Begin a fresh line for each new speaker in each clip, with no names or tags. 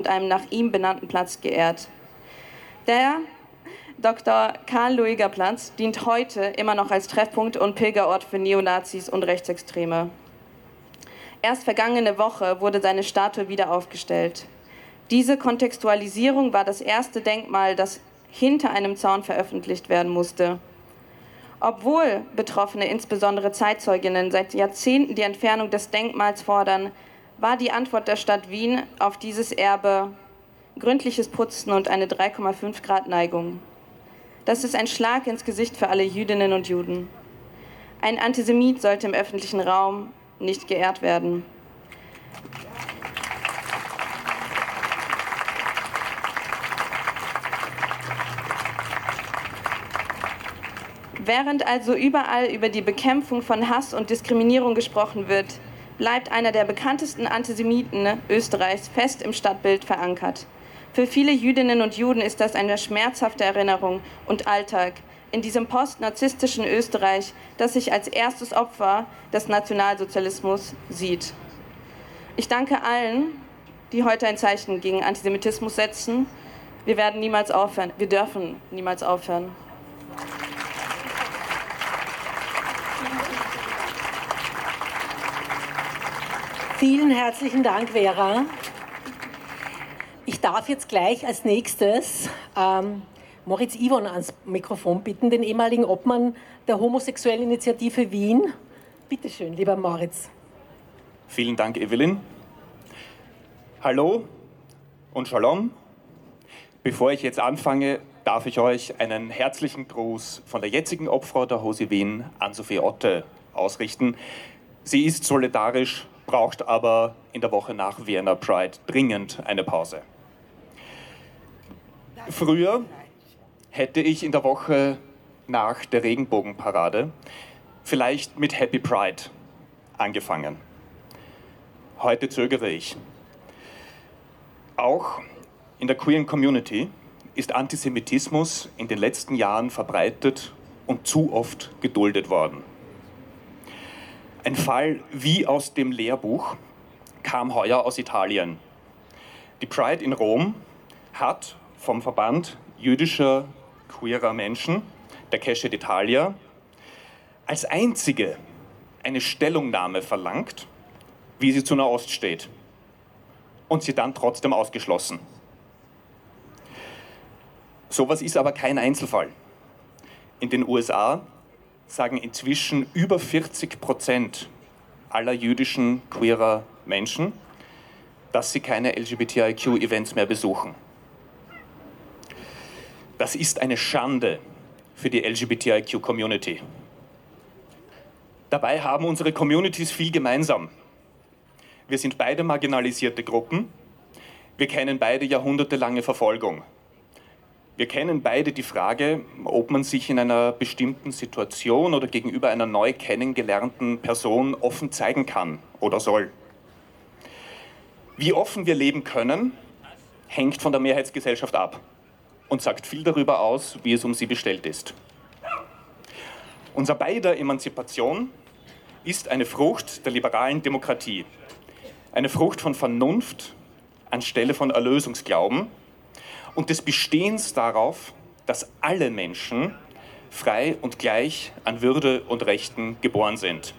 einem nach ihm benannten Platz geehrt. Der Dr. Karl-Lueger-Platz dient heute immer noch als Treffpunkt und Pilgerort für Neonazis und Rechtsextreme. Erst vergangene Woche wurde seine Statue wieder aufgestellt. Diese Kontextualisierung war das erste Denkmal, das hinter einem Zaun veröffentlicht werden musste. Obwohl Betroffene, insbesondere Zeitzeuginnen, seit Jahrzehnten die Entfernung des Denkmals fordern, war die Antwort der Stadt Wien auf dieses Erbe gründliches Putzen und eine 3,5 Grad Neigung. Das ist ein Schlag ins Gesicht für alle Jüdinnen und Juden. Ein Antisemit sollte im öffentlichen Raum nicht geehrt werden. Während also überall über die Bekämpfung von Hass und Diskriminierung gesprochen wird, bleibt einer der bekanntesten Antisemiten Österreichs fest im Stadtbild verankert. Für viele Jüdinnen und Juden ist das eine schmerzhafte Erinnerung und Alltag in diesem postnarzisstischen Österreich, das sich als erstes Opfer des Nationalsozialismus sieht. Ich danke allen, die heute ein Zeichen gegen Antisemitismus setzen. Wir werden niemals aufhören. Wir dürfen niemals aufhören.
Vielen herzlichen Dank, Vera. Ich darf jetzt gleich als nächstes Moritz Iwon ans Mikrofon bitten, den ehemaligen Obmann der Homosexuellen Initiative Wien. Bitte schön, lieber Moritz.
Vielen Dank, Evelyn. Hallo und Shalom. Bevor ich jetzt anfange, darf ich euch einen herzlichen Gruß von der jetzigen Obfrau der Hosi Wien, Ann-Sophie Otte, ausrichten. Sie ist solidarisch, braucht aber in der Woche nach Vienna Pride dringend eine Pause. Früher hätte ich in der Woche nach der Regenbogenparade vielleicht mit Happy Pride angefangen. Heute zögere ich. Auch in der queeren Community ist Antisemitismus in den letzten Jahren verbreitet und zu oft geduldet worden. Ein Fall wie aus dem Lehrbuch kam heuer aus Italien. Die Pride in Rom hat vom Verband jüdischer queerer Menschen, der Keshe d'Italia, als einzige eine Stellungnahme verlangt, wie sie zu Nahost steht, und sie dann trotzdem ausgeschlossen. Sowas ist aber kein Einzelfall. In den USA sagen inzwischen über 40% aller jüdischen queerer Menschen, dass sie keine LGBTIQ-Events mehr besuchen. Das ist eine Schande für die LGBTIQ-Community. Dabei haben unsere Communities viel gemeinsam. Wir sind beide marginalisierte Gruppen. Wir kennen beide jahrhundertelange Verfolgung. Wir kennen beide die Frage, ob man sich in einer bestimmten Situation oder gegenüber einer neu kennengelernten Person offen zeigen kann oder soll. Wie offen wir leben können, hängt von der Mehrheitsgesellschaft ab und sagt viel darüber aus, wie es um sie bestellt ist. Unser beider Emanzipation ist eine Frucht der liberalen Demokratie, eine Frucht von Vernunft anstelle von Erlösungsglauben und des Bestehens darauf, dass alle Menschen frei und gleich an Würde und Rechten geboren sind.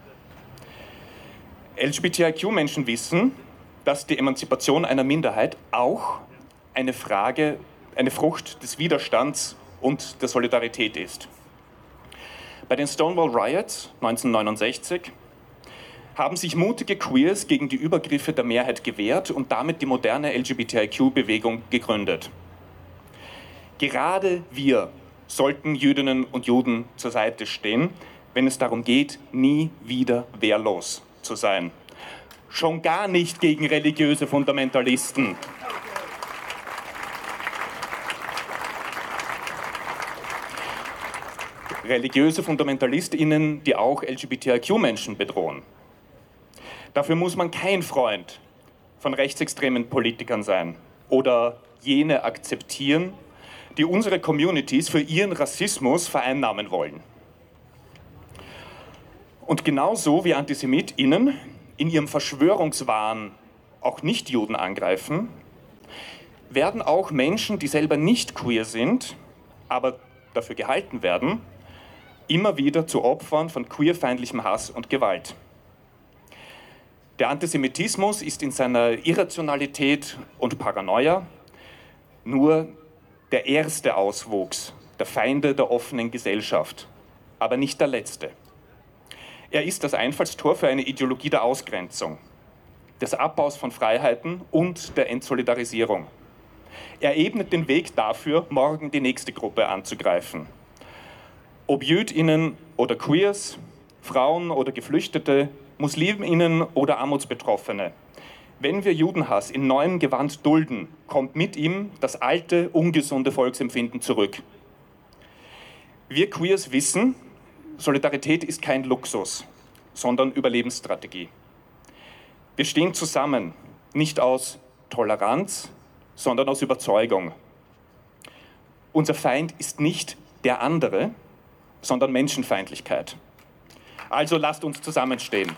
LGBTIQ-Menschen wissen, dass die Emanzipation einer Minderheit auch eine Frucht des Widerstands und der Solidarität ist. Bei den Stonewall Riots 1969 haben sich mutige Queers gegen die Übergriffe der Mehrheit gewehrt und damit die moderne LGBTIQ-Bewegung gegründet. Gerade wir sollten Jüdinnen und Juden zur Seite stehen, wenn es darum geht, nie wieder wehrlos zu sein. Schon gar nicht gegen religiöse Fundamentalisten. Religiöse FundamentalistInnen, die auch LGBTIQ-Menschen bedrohen. Dafür muss man kein Freund von rechtsextremen Politikern sein oder jene akzeptieren, die unsere Communities für ihren Rassismus vereinnahmen wollen. Und genauso wie AntisemitInnen in ihrem Verschwörungswahn auch Nichtjuden angreifen, werden auch Menschen, die selber nicht queer sind, aber dafür gehalten werden, immer wieder zu Opfern von queerfeindlichem Hass und Gewalt. Der Antisemitismus ist in seiner Irrationalität und Paranoia nur der erste Auswuchs der Feinde der offenen Gesellschaft, aber nicht der letzte. Er ist das Einfallstor für eine Ideologie der Ausgrenzung, des Abbaus von Freiheiten und der Entsolidarisierung. Er ebnet den Weg dafür, morgen die nächste Gruppe anzugreifen. Ob JüdInnen oder Queers, Frauen oder Geflüchtete, MuslimInnen oder Armutsbetroffene. Wenn wir Judenhass in neuem Gewand dulden, kommt mit ihm das alte, ungesunde Volksempfinden zurück. Wir Queers wissen, Solidarität ist kein Luxus, sondern Überlebensstrategie. Wir stehen zusammen, nicht aus Toleranz, sondern aus Überzeugung. Unser Feind ist nicht der andere, sondern Menschenfeindlichkeit. Also lasst uns zusammenstehen.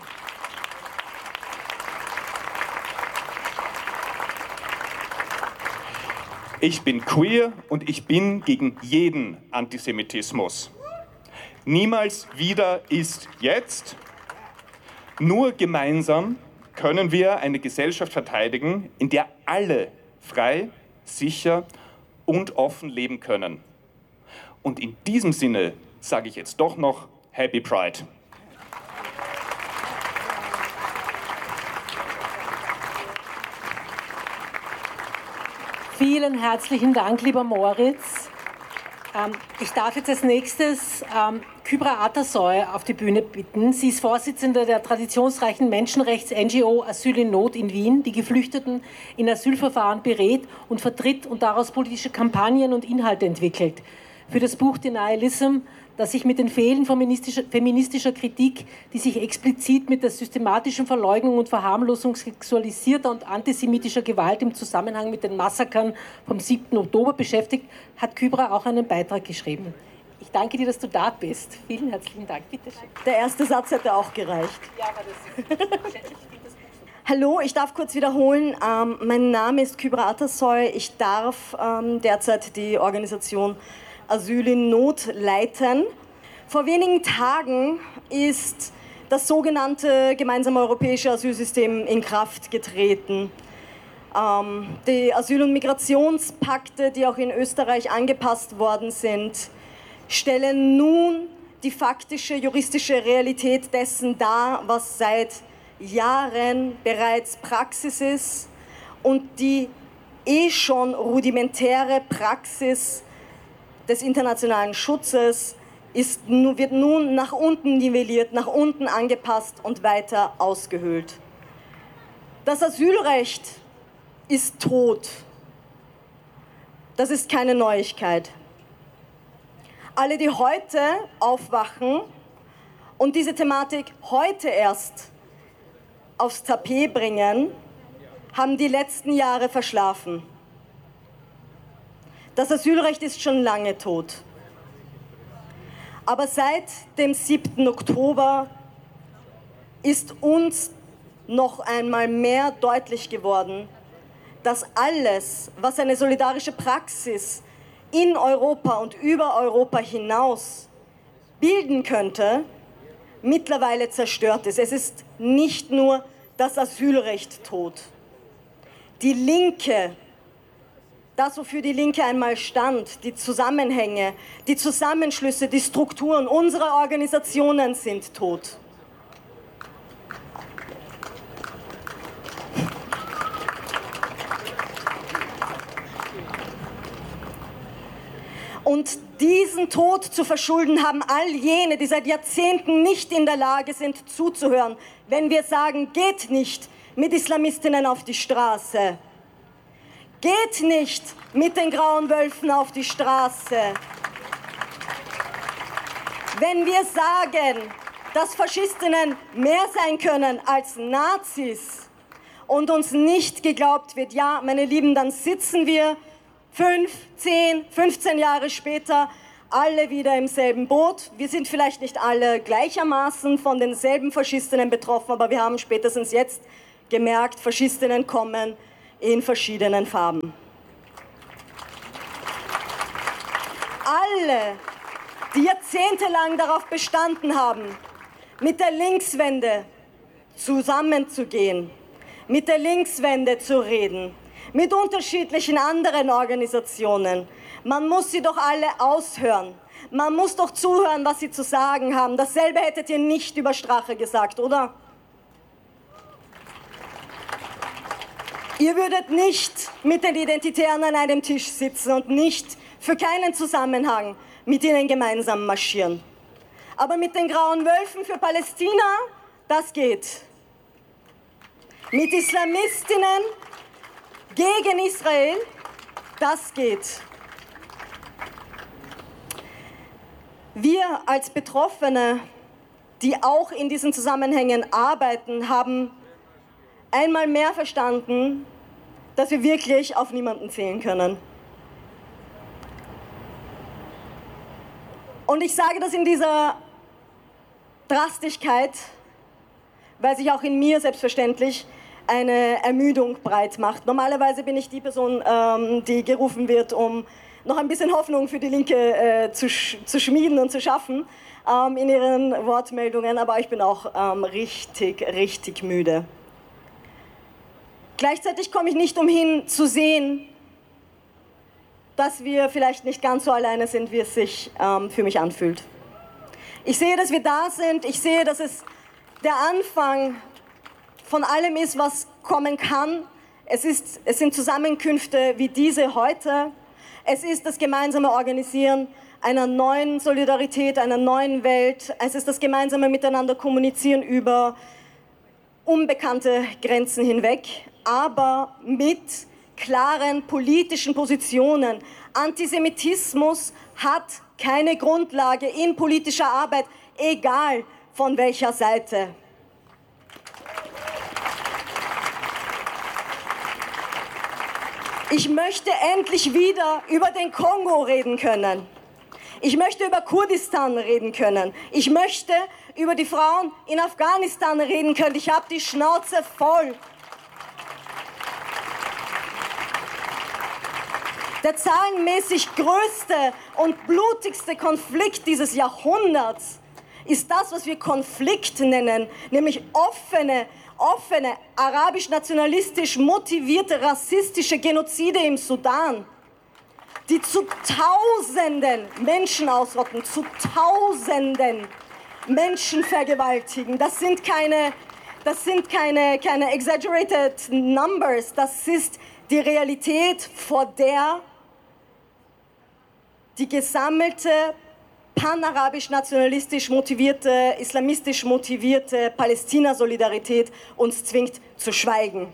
Ich bin queer und ich bin gegen jeden Antisemitismus. Niemals wieder ist jetzt. Nur gemeinsam können wir eine Gesellschaft verteidigen, in der alle frei, sicher und offen leben können. Und in diesem Sinne sage ich jetzt doch noch Happy Pride.
Vielen herzlichen Dank, lieber Moritz. Ich darf jetzt als nächstes Kübra Atasoy auf die Bühne bitten. Sie ist Vorsitzende der traditionsreichen Menschenrechts-NGO Asyl in Not in Wien, die Geflüchteten in Asylverfahren berät und vertritt und daraus politische Kampagnen und Inhalte entwickelt. Für das Buch Denialism, das sich mit den Fehlen feministischer Kritik, die sich explizit mit der systematischen Verleugnung und Verharmlosung sexualisierter und antisemitischer Gewalt im Zusammenhang mit den Massakern vom 7. Oktober beschäftigt, hat Kübra auch einen Beitrag geschrieben. Ich danke dir, dass du da bist. Vielen herzlichen Dank. Bitte schön.
Der erste Satz hätte auch gereicht.
Ja, aber das
Hallo, ich darf kurz wiederholen. Mein Name ist Kübra Atasoy. Ich darf derzeit die Organisation Asyl in Not leiten. Vor wenigen Tagen ist das sogenannte gemeinsame europäische Asylsystem in Kraft getreten. Die Asyl- und Migrationspakte, die auch in Österreich angepasst worden sind, stellen nun die faktische juristische Realität dessen dar, was seit Jahren bereits Praxis ist und die schon rudimentäre Praxis des internationalen Schutzes wird nun nach unten nivelliert, nach unten angepasst und weiter ausgehöhlt. Das Asylrecht ist tot. Das ist keine Neuigkeit. Alle, die heute aufwachen und diese Thematik heute erst aufs Tapet bringen, haben die letzten Jahre verschlafen. Das Asylrecht ist schon lange tot. Aber seit dem 7. Oktober ist uns noch einmal mehr deutlich geworden, dass alles, was eine solidarische Praxis in Europa und über Europa hinaus bilden könnte, mittlerweile zerstört ist. Es ist nicht nur das Asylrecht tot. Die Linke, das, wofür die Linke einmal stand, die Zusammenhänge, die Zusammenschlüsse, die Strukturen unserer Organisationen sind tot. Und diesen Tod zu verschulden haben all jene, die seit Jahrzehnten nicht in der Lage sind, zuzuhören, wenn wir sagen, geht nicht mit Islamistinnen auf die Straße. Geht nicht mit den grauen Wölfen auf die Straße. Wenn wir sagen, dass Faschistinnen mehr sein können als Nazis und uns nicht geglaubt wird, ja, meine Lieben, dann sitzen wir 5, 10, 15 Jahre später alle wieder im selben Boot. Wir sind vielleicht nicht alle gleichermaßen von denselben Faschistinnen betroffen, aber wir haben spätestens jetzt gemerkt, Faschistinnen kommen in verschiedenen Farben. Alle, die jahrzehntelang darauf bestanden haben, mit der Linkswende zusammenzugehen, mit der Linkswende zu reden, mit unterschiedlichen anderen Organisationen. Man muss sie doch alle aushören. Man muss doch zuhören, was sie zu sagen haben. Dasselbe hättet ihr nicht über Strache gesagt, oder? Ihr würdet nicht mit den Identitären an einem Tisch sitzen und nicht für keinen Zusammenhang mit ihnen gemeinsam marschieren. Aber mit den grauen Wölfen für Palästina, das geht. Mit Islamistinnen gegen Israel, das geht. Wir als Betroffene, die auch in diesen Zusammenhängen arbeiten, haben einmal mehr verstanden, dass wir wirklich auf niemanden zählen können. Und ich sage das in dieser Drastigkeit, weil sich auch in mir selbstverständlich eine Ermüdung breit macht. Normalerweise bin ich die Person, die gerufen wird, um noch ein bisschen Hoffnung für die Linke zu schmieden und zu schaffen in ihren Wortmeldungen, aber ich bin auch richtig müde. Gleichzeitig komme ich nicht umhin zu sehen, dass wir vielleicht nicht ganz so alleine sind, wie es sich für mich anfühlt. Ich sehe, dass wir da sind. Ich sehe, dass es der Anfang von allem ist, was kommen kann. Es sind Zusammenkünfte wie diese heute. Es ist das gemeinsame Organisieren einer neuen Solidarität, einer neuen Welt. Es ist das gemeinsame Miteinander kommunizieren über unbekannte Grenzen hinweg, aber mit klaren politischen Positionen. Antisemitismus hat keine Grundlage in politischer Arbeit, egal von welcher Seite. Ich möchte endlich wieder über den Kongo reden können. Ich möchte über Kurdistan reden können. Ich möchte über die Frauen in Afghanistan reden können. Ich habe die Schnauze voll. Der zahlenmäßig größte und blutigste Konflikt dieses Jahrhunderts ist das, was wir Konflikt nennen, nämlich offene, arabisch-nationalistisch motivierte rassistische Genozide im Sudan, die zu Tausenden Menschen ausrotten, zu Tausenden Menschen vergewaltigen. Das sind keine exaggerated numbers, das ist die Realität, vor der die gesammelte panarabisch-nationalistisch motivierte, islamistisch motivierte Palästina-Solidarität uns zwingt zu schweigen.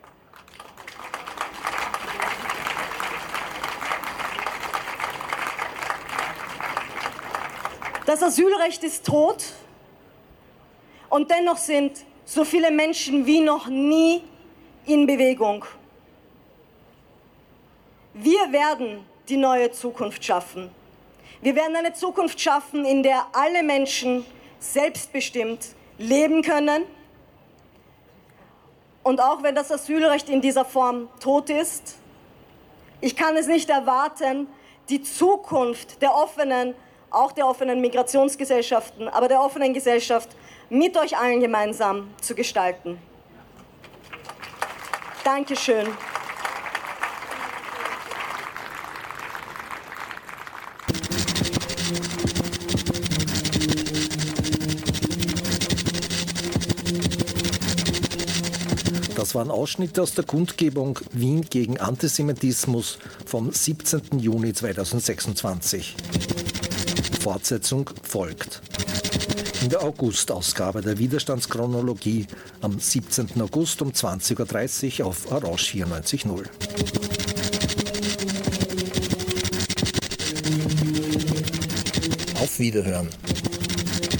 Das Asylrecht ist tot und dennoch sind so viele Menschen wie noch nie in Bewegung. Wir werden die neue Zukunft schaffen. Wir werden eine Zukunft schaffen, in der alle Menschen selbstbestimmt leben können. Und auch wenn das Asylrecht in dieser Form tot ist, ich kann es nicht erwarten, die Zukunft der offenen, auch der offenen Migrationsgesellschaften, aber der offenen Gesellschaft mit euch allen gemeinsam zu gestalten. Dankeschön.
Das waren Ausschnitte aus der Kundgebung Wien gegen Antisemitismus vom 17. Juni 2026. Fortsetzung folgt. In der August-Ausgabe der Widerstandschronologie am 17. August um 20.30 Uhr auf Orange 94.0. Auf Wiederhören.